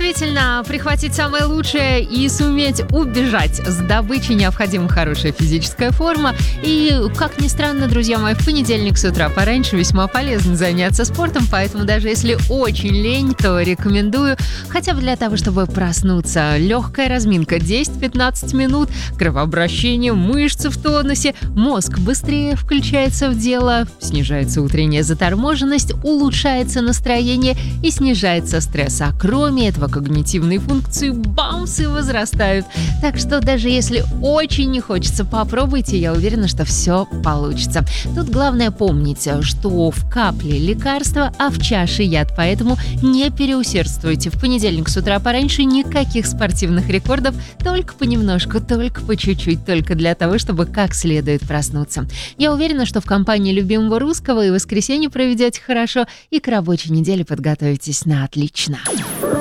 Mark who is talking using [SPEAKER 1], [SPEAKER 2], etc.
[SPEAKER 1] Действительно, прихватить самое лучшее и суметь убежать с добычей необходима хорошая физическая форма. И, как ни странно, друзья мои, в понедельник с утра пораньше весьма полезно заняться спортом, поэтому даже если очень лень, то рекомендую хотя бы для того, чтобы проснуться. Легкая разминка 10-15 минут, кровообращение, мышцы в тонусе, мозг быстрее включается в дело, снижается утренняя заторможенность, улучшается настроение и снижается стресс. А кроме этого, когнитивные функции бамсы возрастают. Так что даже если очень не хочется, попробуйте, я уверена, что все получится. Тут главное помнить, что в капле лекарство, а в чаше яд, поэтому не переусердствуйте. В понедельник с утра пораньше никаких спортивных рекордов, только понемножку, только по чуть-чуть, только для того, чтобы как следует проснуться. Я уверена, что в компании любимого русского и воскресенье проведете хорошо, и к рабочей неделе подготовитесь на отлично.